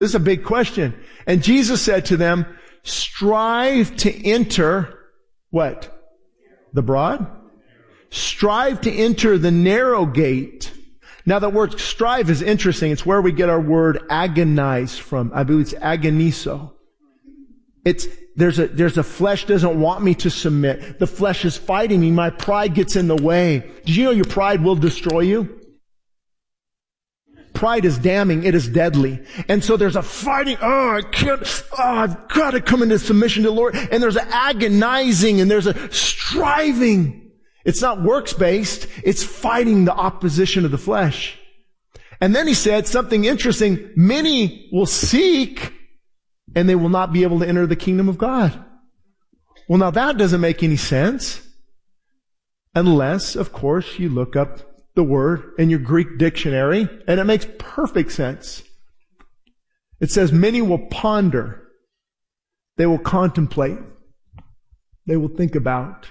This is a big question. And Jesus said to them, strive to enter what? The broad? Strive to enter the narrow gate. Now the word strive is interesting. It's where we get our word agonize from. I believe it's agonizo. There's a flesh doesn't want me to submit. The flesh is fighting me. My pride gets in the way. Did you know your pride will destroy you? Pride is damning. It is deadly. And so there's a fighting. I've got to come into submission to the Lord. And there's an agonizing and there's a striving. It's not works-based. It's fighting the opposition of the flesh. And then he said something interesting. Many will seek and they will not be able to enter the kingdom of God. Well, now that doesn't make any sense. Unless, of course, you look up the word in your Greek dictionary, and it makes perfect sense. It says, many will ponder. They will contemplate. They will think about.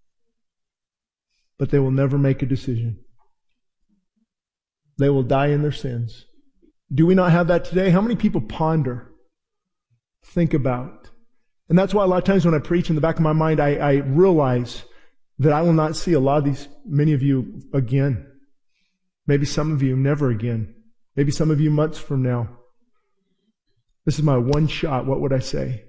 But they will never make a decision. They will die in their sins. Do we not have that today? How many people ponder? Think about. And that's why a lot of times when I preach, in the back of my mind, I realize that I will not see many of you again. Maybe some of you never again. Maybe some of you months from now. This is my one shot. What would I say?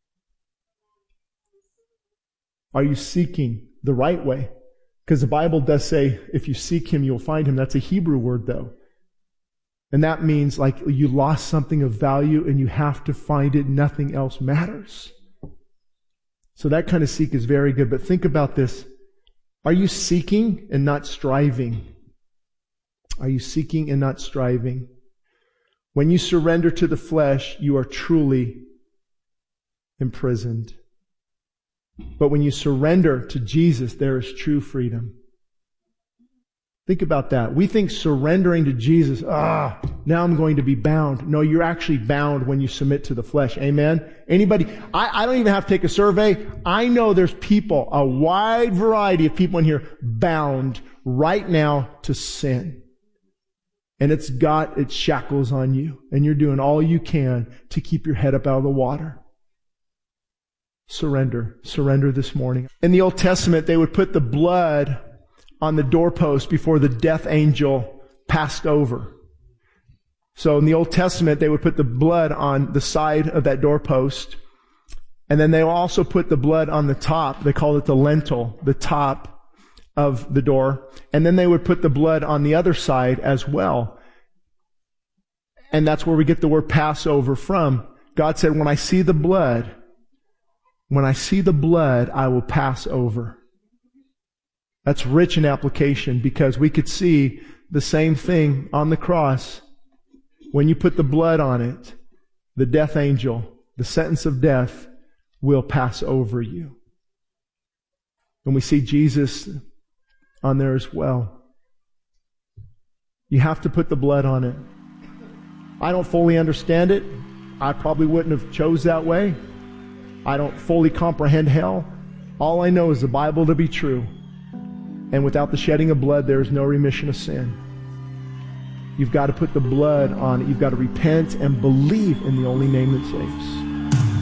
Are you seeking the right way? Because the Bible does say, if you seek Him, you'll find Him. That's a Hebrew word, though. And that means like you lost something of value and you have to find it. Nothing else matters. So that kind of seek is very good. But think about this. Are you seeking and not striving? Are you seeking and not striving? When you surrender to the flesh, you are truly imprisoned. But when you surrender to Jesus, there is true freedom. Think about that. We think surrendering to Jesus, now I'm going to be bound. No, you're actually bound when you submit to the flesh. Amen? Anybody? I don't even have to take a survey. I know there's people, a wide variety of people in here, bound right now to sin. And it's got its shackles on you. And you're doing all you can to keep your head up out of the water. Surrender. Surrender this morning. In the Old Testament, they would put the blood on the doorpost before the death angel passed over. So in the Old Testament, they would put the blood on the side of that doorpost. And then they also put the blood on the top. They called it the lintel, the top of the door. And then they would put the blood on the other side as well. And that's where we get the word Passover from. God said, when I see the blood, I will pass over. That's rich in application because we could see the same thing on the cross. When you put the blood on it, the death angel, the sentence of death, will pass over you. And we see Jesus on there as well. You have to put the blood on it. I don't fully understand it. I probably wouldn't have chose that way. I don't fully comprehend hell. All I know is the Bible to be true. And without the shedding of blood, there is no remission of sin. You've got to put the blood on it. You've got to repent and believe in the only name that saves.